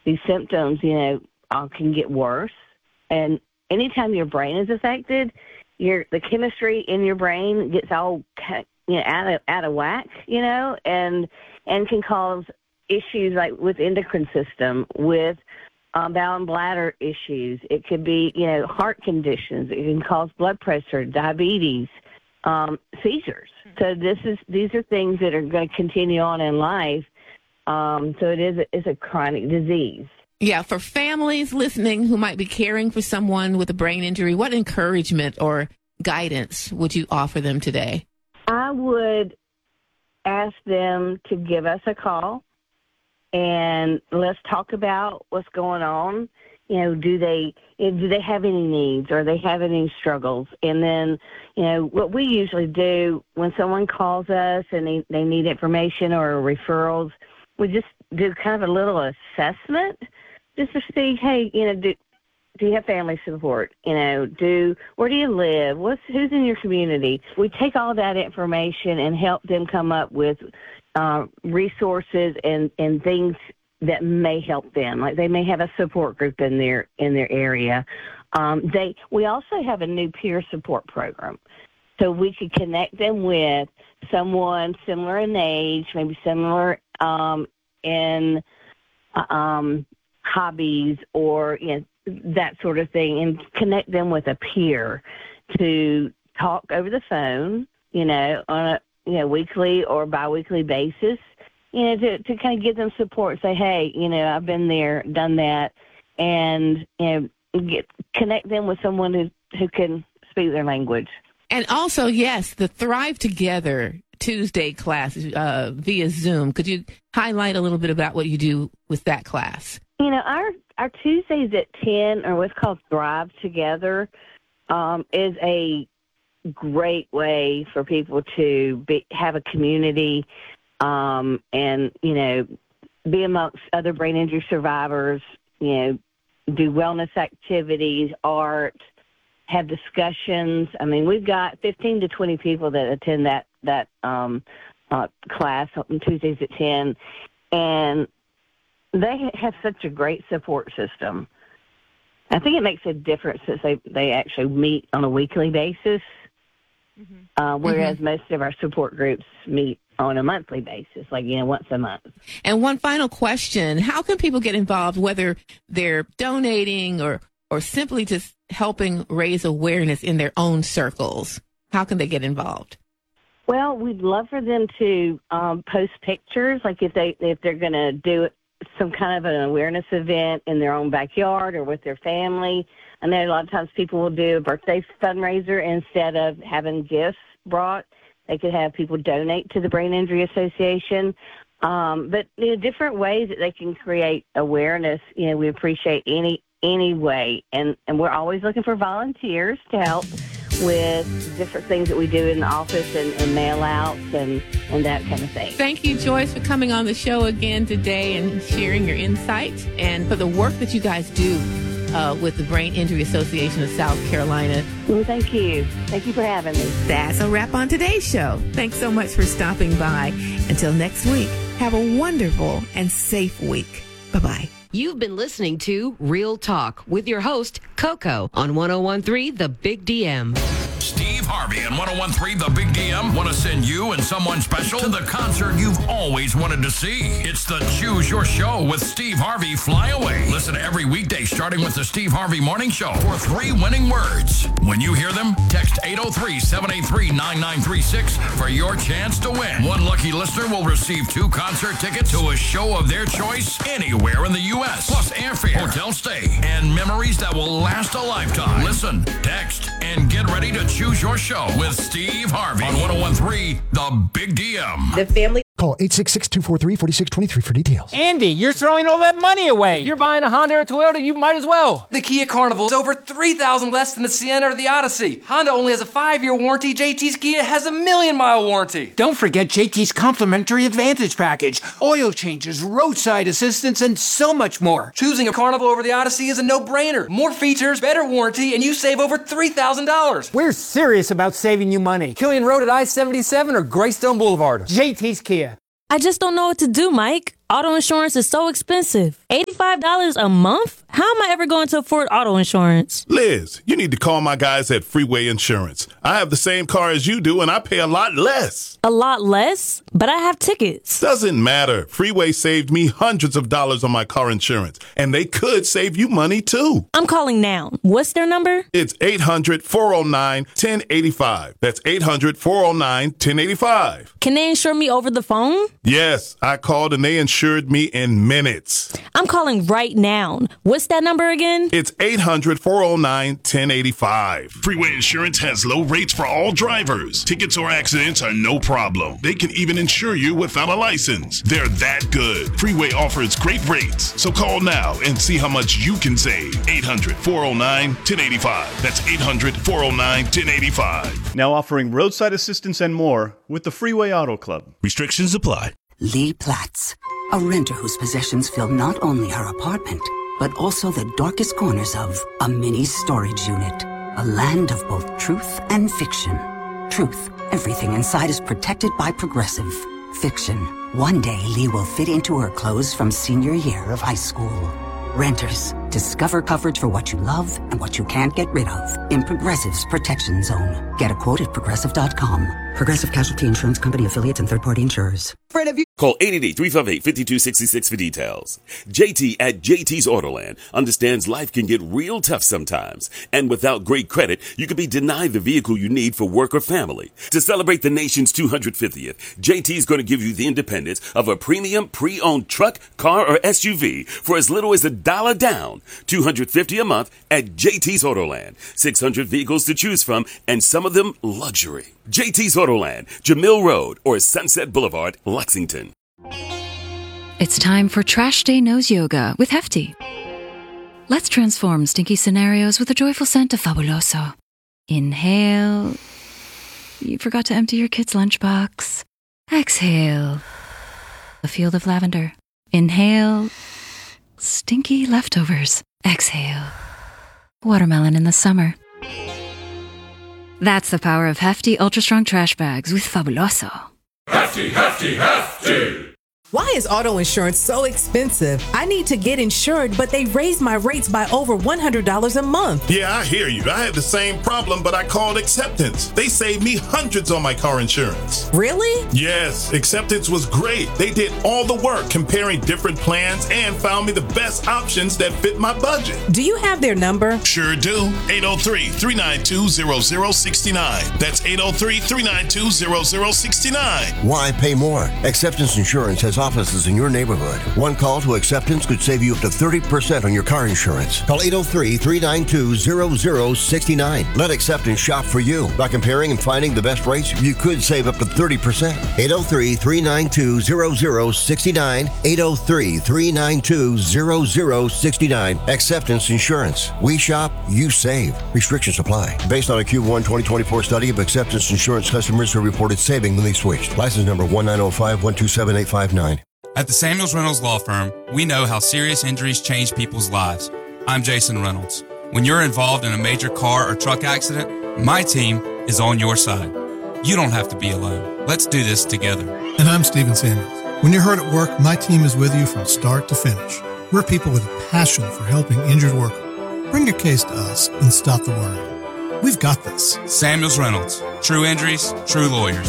these symptoms, can get worse. And anytime your brain is affected, the chemistry in your brain gets all out of whack, and can cause issues like with endocrine system, with bowel and bladder issues. It could be, heart conditions. It can cause blood pressure, diabetes, seizures. So these are things that are going to continue on in life. So it's a chronic disease. Yeah, for families listening who might be caring for someone with a brain injury, what encouragement or guidance would you offer them today? I would ask them to give us a call and let's talk about what's going on. Do they have any needs, or they have any struggles? And then, what we usually do when someone calls us and they need information or referrals, we just do kind of a little assessment just to see, hey, do you have family support? Where do you live? Who's in your community? We take all that information and help them come up with resources and things that may help them. Like they may have a support group in their area. We also have a new peer support program, so we could connect them with someone similar in age, maybe similar in hobbies or that sort of thing, and connect them with a peer to talk over the phone, on a weekly or biweekly basis, to kind of give them support. Say, hey, I've been there, done that, and connect them with someone who can speak their language. And also, yes, the Thrive Together Tuesday class via Zoom. Could you highlight a little bit about what you do with that class? Our Tuesdays at 10 are what's called Thrive Together, is a great way for people to have a community and, be amongst other brain injury survivors, do wellness activities, art, have discussions. I mean, we've got 15 to 20 people that attend that class on Tuesdays at 10, and they have such a great support system. I think it makes a difference since they actually meet on a weekly basis, whereas most of our support groups meet on a monthly basis, like, once a month. And one final question, how can people get involved, whether they're donating or simply just helping raise awareness in their own circles? How can they get involved? Well, we'd love for them to post pictures, like if they're going to do some kind of an awareness event in their own backyard or with their family. I know a lot of times people will do a birthday fundraiser instead of having gifts brought. They could have people donate to the Brain Injury Association. But different ways that they can create awareness. We appreciate any way, and we're always looking for volunteers to help with different things that we do in the office and mail outs and that kind of thing. Thank you, Joyce, for coming on the show again today and sharing your insights and for the work that you guys do with the Brain Injury Association of South Carolina. Well, thank you. Thank you for having me. That's a wrap on today's show. Thanks so much for stopping by. Until next week, have a wonderful and safe week. Bye-bye. You've been listening to Real Talk with your host, Coco, on 101.3 The Big DM. Steve Harvey and 101.3 The Big DM want to send you and someone special to the concert you've always wanted to see. It's the Choose Your Show with Steve Harvey Flyaway. Listen every weekday starting with the Steve Harvey Morning Show for 3 winning words. When you hear them, text 803-783-9936 for your chance to win. One lucky listener will receive 2 concert tickets to a show of their choice anywhere in the U.S. Plus airfare, hotel stay, and memories that will last a lifetime. Listen, text, and get ready to choose your show with Steve Harvey on 101.3 The Big DM. The family. Call 866-243-4623 for details. Andy, you're throwing all that money away. You're buying a Honda or a Toyota, you might as well. The Kia Carnival is over $3,000 less than the Sienna or the Odyssey. Honda only has a 5-year warranty. JT's Kia has a 1,000,000-mile warranty. Don't forget JT's complimentary Advantage package, oil changes, roadside assistance, and so much more. Choosing a Carnival over the Odyssey is a no-brainer. More features, better warranty, and you save over $3,000. We're serious about saving you money. Killian Road at I-77 or Greystone Boulevard. JT's Kia. I just don't know what to do, Mike. Auto insurance is so expensive. 85 $45 a month? How am I ever going to afford auto insurance? Liz, you need to call my guys at Freeway Insurance. I have the same car as you do, and I pay a lot less. A lot less? But I have tickets. Doesn't matter. Freeway saved me hundreds of dollars on my car insurance, and they could save you money, too. I'm calling now. What's their number? It's 800-409-1085. That's 800-409-1085. Can they insure me over the phone? Yes, I called and they insured me in minutes. I'm calling right now. What's that number again? It's 800-409-1085. Freeway Insurance has low rates for all drivers. Tickets or accidents are no problem. They can even insure you without a license. They're that good. Freeway offers great rates. So call now and see how much you can save. 800-409-1085. That's 800-409-1085. Now offering roadside assistance and more with the Freeway Auto Club. Restrictions apply. Lee Platts, a renter whose possessions fill not only her apartment, but also the darkest corners of a mini storage unit. A land of both truth and fiction. Truth, everything inside is protected by Progressive. Fiction, one day Lee will fit into her clothes from senior year of high school. Renters, discover coverage for what you love and what you can't get rid of in Progressive's Protection Zone. Get a quote at Progressive.com. Progressive Casualty Insurance Company affiliates and third-party insurers. Call 888-358-5266 for details. JT at JT's Autoland understands life can get real tough sometimes. And without great credit, you could be denied the vehicle you need for work or family. To celebrate the nation's 250th, JT's going to give you the independence of a premium pre-owned truck, car, or SUV for as little as $1 down. $250 a month at JT's Autoland. 600 vehicles to choose from, and some of them luxury. JT's Autoland, Jamil Road, or Sunset Boulevard, Lexington. It's time for Trash Day Nose Yoga with Hefty. Let's transform stinky scenarios with a joyful scent of Fabuloso. Inhale. You forgot to empty your kid's lunchbox. Exhale. A field of lavender. Inhale. Stinky leftovers. Exhale. Watermelon in the summer. That's the power of Hefty Ultra Strong Trash Bags with Fabuloso. Hefty, hefty, hefty! Why is auto insurance so expensive? I need to get insured, but they raised my rates by over $100 a month. Yeah, I hear you. I had the same problem, but I called Acceptance. They saved me hundreds on my car insurance. Really? Yes, Acceptance was great. They did all the work comparing different plans and found me the best options that fit my budget. Do you have their number? Sure do. 803-392-0069. That's 803-392-0069. Why pay more? Acceptance Insurance has offices in your neighborhood. One call to Acceptance could save you up to 30% on your car insurance. Call 803-392-0069. Let Acceptance shop for you. By comparing and finding the best rates, you could save up to 30%. 803-392-0069. 803-392-0069. Acceptance Insurance. We shop, you save. Restrictions apply. Based on a Q1 2024 study of Acceptance Insurance customers who reported saving when they switched. License number 19051278559. At the Samuels Reynolds Law Firm, we know how serious injuries change people's lives. I'm Jason Reynolds. When you're involved in a major car or truck accident, my team is on your side. You don't have to be alone. Let's do this together. And I'm Stephen Samuels. When you're hurt at work, my team is with you from start to finish. We're people with a passion for helping injured workers. Bring your case to us and stop the worry. We've got this. Samuels Reynolds. True injuries, true lawyers.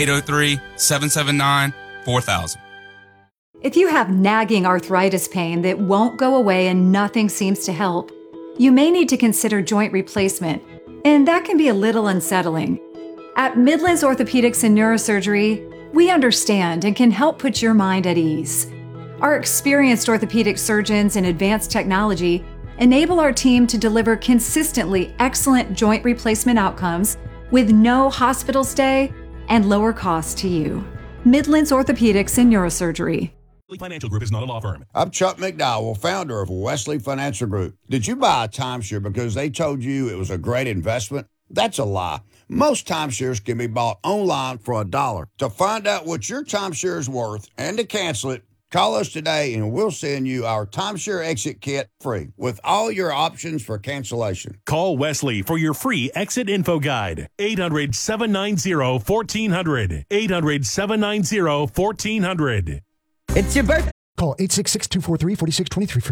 803-779-4000. If you have nagging arthritis pain that won't go away and nothing seems to help, you may need to consider joint replacement, and that can be a little unsettling. At Midlands Orthopedics and Neurosurgery, we understand and can help put your mind at ease. Our experienced orthopedic surgeons and advanced technology enable our team to deliver consistently excellent joint replacement outcomes with no hospital stay and lower costs to you. Midlands Orthopedics and Neurosurgery. Financial Group is not a law firm. I'm Chuck McDowell, founder of Wesley Financial Group. Did you buy a timeshare because they told you it was a great investment? That's a lie. Most timeshares can be bought online for $1. To find out what your timeshare is worth and to cancel it, call us today and we'll send you our timeshare exit kit free with all your options for cancellation. Call Wesley for your free exit info guide. 800-790-1400. 800-790-1400. It's your birthday. Call 866-243-4623 for